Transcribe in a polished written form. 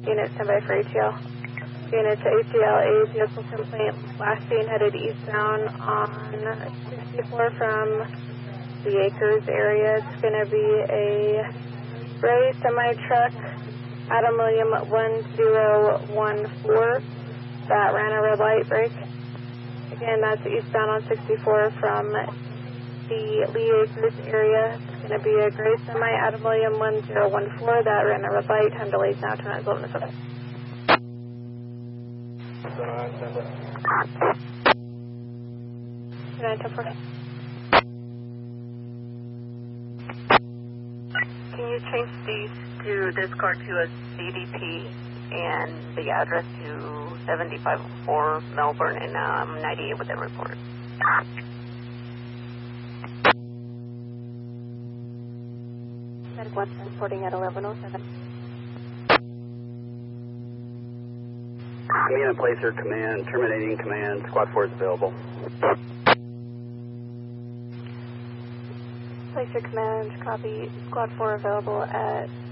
Unit standby for ATL. Unit to ATL, a vehicle complaint last seen headed eastbound on 64 from the Acres area. It's going to be a gray semi-truck, Adam William 1014, that ran a red light brake. Again, that's eastbound on 64 from the Lee Acres area. It's going to be a gray semi, Adam William 1014, that ran a red light. Time delays now, 29 minutes. 2910. Can you change this car to a CDP and the address to 7504 Melbourne and 98 with the report? Medic 1 transporting at 1107. Command placer, command, terminating command, squad 4 is available. Placer command, copy, squad 4 available at